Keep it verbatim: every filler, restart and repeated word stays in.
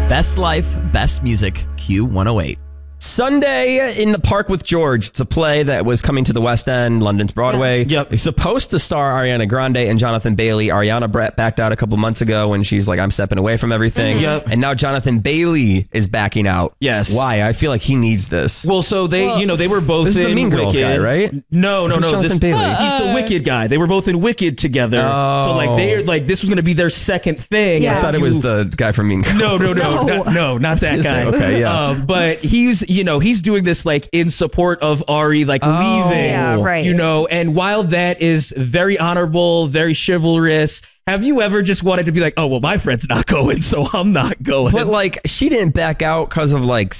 Best Life, Best Music, Q one oh eight. Sunday in the Park with George. It's a play that was coming to the West End, London's Broadway. Yeah. Yep. It's supposed to star Ariana Grande and Jonathan Bailey. Ariana Brett backed out a couple months ago when she's like, I'm stepping away from everything. Mm-hmm. Yep. And now Jonathan Bailey is backing out. Yes. Why? I feel like he needs this. Well, so they, Well, you know, they were both This is in the Mean Girls Wicked. guy, right? No, no, Who's no. Jonathan This, Bailey? He's the Wicked guy. They were both in Wicked together. Oh. So like they like this was going to be their second thing. Yeah. I thought it was the guy from Mean Girls. No, no, no, No. no, no, not that his guy. name? Okay, yeah. Um, but he's, you know, he's doing this like in support of Ari, like Oh. leaving. Yeah, right. You know, and while that is very honorable, very chivalrous, have you ever just wanted to be like, oh, well, my friend's not going, so I'm not going? But like, she didn't back out because of like